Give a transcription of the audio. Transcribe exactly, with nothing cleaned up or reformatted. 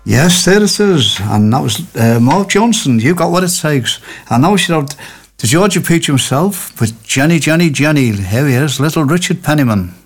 Yes, there it is. And that was uh, Mark Johnson. You got what it takes. And now we should have to Georgia Peach himself with Jenny, Jenny, Jenny. Here he is, little Richard Penniman.